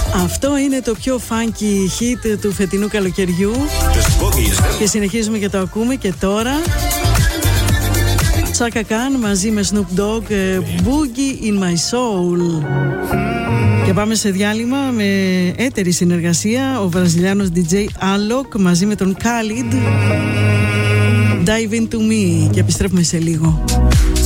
Αυτό είναι το πιο funky hit του φετινού καλοκαιριού. Και συνεχίζουμε και το ακούμε και τώρα. Chaka Khan μαζί με Snoop Dogg, Boogie in my soul. Και πάμε σε διάλειμμα με έτερη συνεργασία. Ο βραζιλιάνος DJ Alok μαζί με τον Khalid, Dive into me. Και επιστρέφουμε σε λίγο.